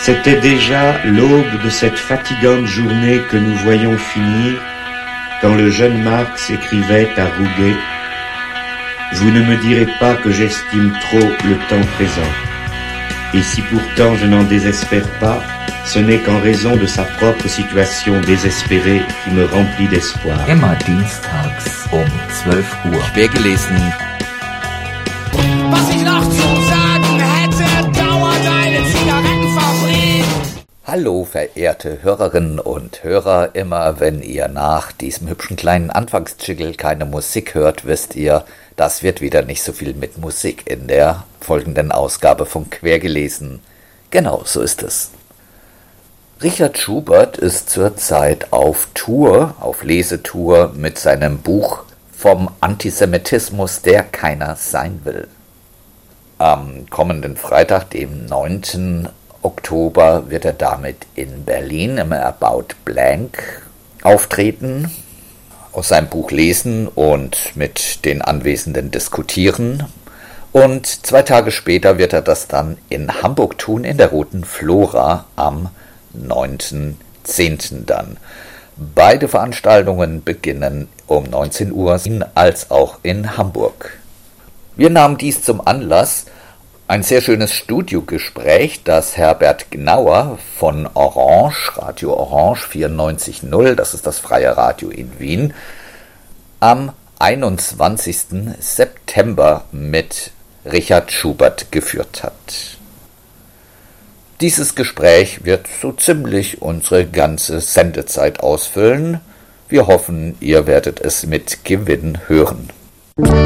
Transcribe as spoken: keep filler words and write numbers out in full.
C'était déjà l'aube de cette fatigante journée que nous voyions finir quand le jeune Marx écrivait à Rouget « Vous ne me direz pas que j'estime trop le temps présent. Et si pourtant je n'en désespère pas, ce n'est qu'en raison de sa propre situation désespérée qui me remplit d'espoir. » Immer dienstags um zwölf Uhr. Quergelesen. Was ich noch zu sagen hätte, dauert eine Zigarettenfabrik. Hallo verehrte Hörerinnen und Hörer, immer wenn ihr nach diesem hübschen kleinen Anfangsjingle keine Musik hört, wisst ihr, das wird wieder nicht so viel mit Musik in der folgenden Ausgabe von Quergelesen. Genau, so ist es. Richard Schubert ist zurzeit auf Tour, auf Lesetour mit seinem Buch Vom Antisemitismus, der keiner sein will. Am kommenden Freitag, dem neunten Oktober, wird er damit in Berlin im About Blank auftreten, aus seinem Buch lesen und mit den Anwesenden diskutieren. Und zwei Tage später wird er das dann in Hamburg tun, in der Roten Flora am neunten zehnten dann. Beide Veranstaltungen beginnen um neunzehn Uhr, als auch in Hamburg. Wir nahmen dies zum Anlass, ein sehr schönes Studiogespräch, das Herbert Gnauer von Orange, Radio Orange vierundneunzig null, das ist das freie Radio in Wien, am einundzwanzigsten September mit Richard Schubert geführt hat. Dieses Gespräch wird so ziemlich unsere ganze Sendezeit ausfüllen. Wir hoffen, ihr werdet es mit Gewinn hören.